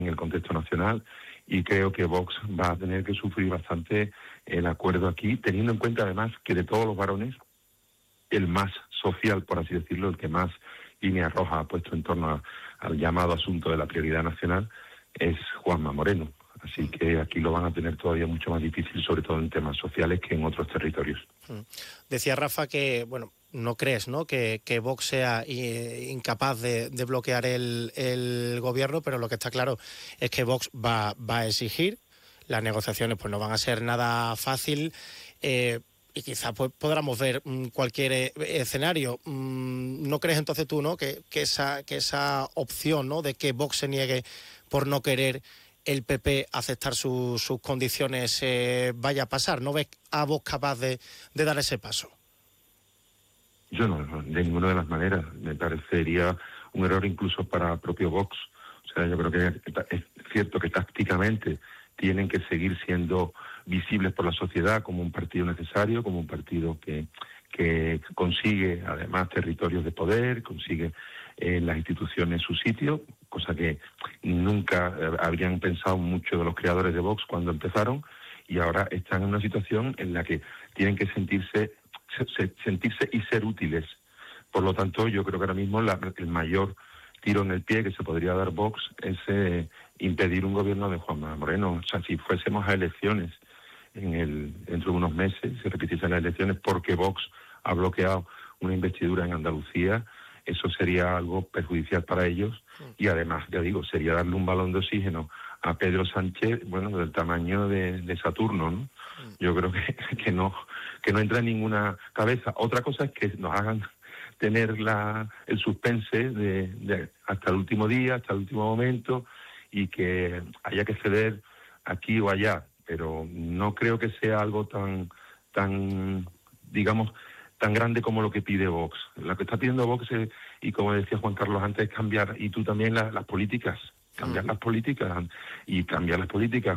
en el contexto nacional, y creo que Vox va a tener que sufrir bastante el acuerdo aquí, teniendo en cuenta además que de todos los varones, el más social, por así decirlo, el que más línea roja ha puesto en torno al llamado asunto de la prioridad nacional, es Juanma Moreno. Así que aquí lo van a tener todavía mucho más difícil, sobre todo en temas sociales, que en otros territorios. Decía Rafa que, bueno, no crees, ¿no?, que Vox sea incapaz de bloquear el gobierno, pero lo que está claro es que Vox va a exigir. Las negociaciones pues no van a ser nada fácil, y quizás pues podamos ver cualquier escenario. ¿No crees entonces tú, no, que esa opción, ¿no?, de que Vox se niegue por no querer el PP aceptar sus condiciones vaya a pasar? ¿No ves a Vox capaz de dar ese paso? Yo no, de ninguna de las maneras. Me parecería un error incluso para propio Vox. O sea, yo creo que es cierto que tácticamente tienen que seguir siendo visibles por la sociedad como un partido necesario, como un partido que consigue además territorios de poder, consigue en las instituciones su sitio, cosa que nunca habrían pensado mucho de los creadores de Vox cuando empezaron, y ahora están en una situación en la que tienen que sentirse y ser útiles. Por lo tanto, yo creo que ahora mismo el mayor tiro en el pie que se podría dar Vox es impedir un gobierno de Juanma Moreno. O sea, si fuésemos a elecciones dentro de unos meses, si repitiesen las elecciones porque Vox ha bloqueado una investidura en Andalucía, eso sería algo perjudicial para ellos, y además, ya digo, sería darle un balón de oxígeno a Pedro Sánchez, bueno, del tamaño de Saturno, ¿no? Yo creo que no entra en ninguna cabeza. Otra cosa es que nos hagan tener el suspense de hasta el último día, hasta el último momento, y que haya que ceder aquí o allá, pero no creo que sea algo tan digamos, tan grande como lo que pide Vox. Lo que está pidiendo Vox es, y como decía Juan Carlos antes, es cambiar, y tú también, las políticas, cambiar las políticas, y cambiar las políticas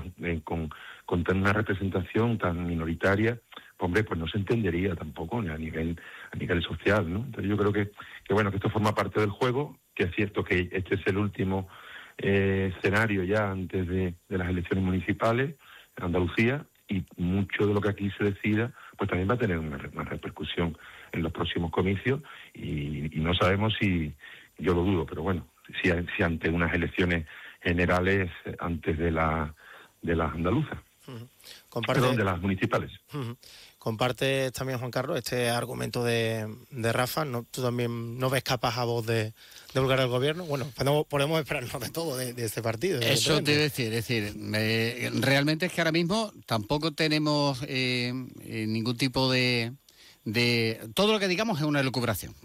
con una representación tan minoritaria, hombre, pues no se entendería tampoco a nivel social, ¿no? Entonces yo creo que bueno, que esto forma parte del juego, que es cierto que este es el último escenario ya antes de las elecciones municipales en Andalucía, y mucho de lo que aquí se decida pues también va a tener una repercusión en los próximos comicios, y no sabemos si, yo lo dudo, pero bueno, si ante unas elecciones generales antes de las andaluzas. Perdón, de las municipales. Compartes también, Juan Carlos, este argumento de Rafa, ¿no? ¿Tú también no ves capaz a Vox de bloquear el gobierno? Bueno, pues no podemos esperarnos de todo de este partido. Eso te iba a decir, realmente es que ahora mismo tampoco tenemos ningún tipo de todo lo que digamos es una elucubración,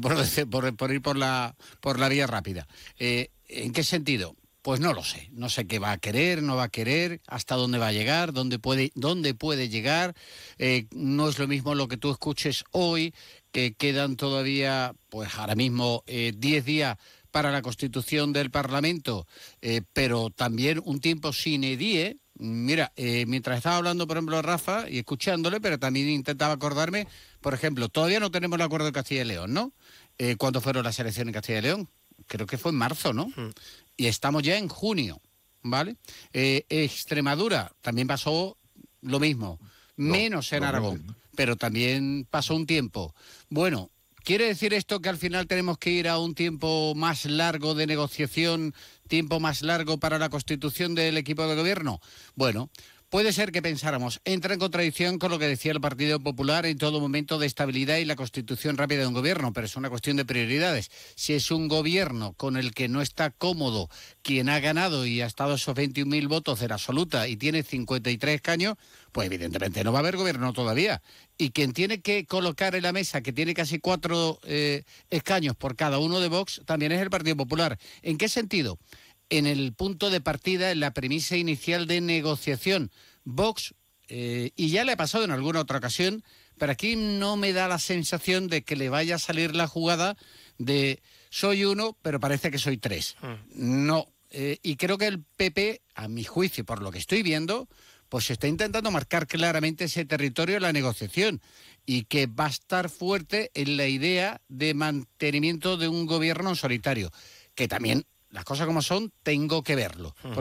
por ir por la vía rápida. ¿En qué sentido? Pues no lo sé, no sé qué va a querer, no va a querer, hasta dónde va a llegar, dónde puede llegar. No es lo mismo lo que tú escuches hoy, que quedan todavía, pues ahora mismo, 10 días para la constitución del Parlamento, pero también un tiempo sine die. Mira, mientras estaba hablando, por ejemplo, Rafa, y escuchándole, pero también intentaba acordarme, por ejemplo, todavía no tenemos el acuerdo de Castilla y León, ¿no? ¿Cuándo fueron las elecciones en Castilla y León? Creo que fue en marzo, ¿no? Y estamos ya en junio, ¿vale? Extremadura también pasó lo mismo, menos en Aragón, pero también pasó un tiempo. Bueno, ¿quiere decir esto que al final tenemos que ir a un tiempo más largo de negociación, tiempo más largo para la constitución del equipo de gobierno? Bueno, puede ser que pensáramos, entra en contradicción con lo que decía el Partido Popular en todo momento de estabilidad y la constitución rápida de un gobierno, pero es una cuestión de prioridades. Si es un gobierno con el que no está cómodo quien ha ganado y ha estado esos 21.000 votos en absoluta y tiene 53 escaños, pues evidentemente no va a haber gobierno todavía. Y quien tiene que colocar en la mesa, que tiene casi 4 escaños por cada uno de Vox, también es el Partido Popular. ¿En qué sentido? En el punto de partida, en la premisa inicial de negociación. Vox, y ya le ha pasado en alguna otra ocasión, pero aquí no me da la sensación de que le vaya a salir la jugada de soy uno, pero parece que soy 3. No, y creo que el PP, a mi juicio, por lo que estoy viendo, pues está intentando marcar claramente ese territorio en la negociación, y que va a estar fuerte en la idea de mantenimiento de un gobierno en solitario, que también, las cosas como son, tengo que verlo.